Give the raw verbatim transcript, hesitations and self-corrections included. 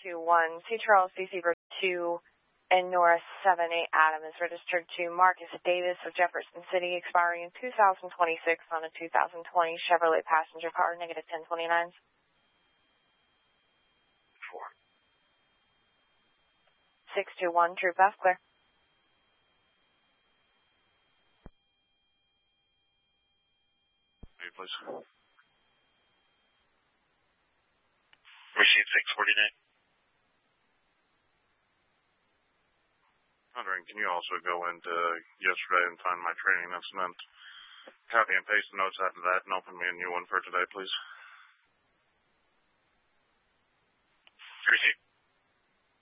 two one, C Charles C C two, and Norris seven eight Adam is registered to Marcus Davis of Jefferson City, expiring in two thousand twenty-six on a two thousand twenty Chevrolet passenger car, negative ten twenty-nine. Four. six two one, Troop F, clear. Wait, please. Machine six forty-nine. Wondering, can you also go into yesterday and find my training incident, copy and paste the notes out of that, and open me a new one for today, please? Receipt.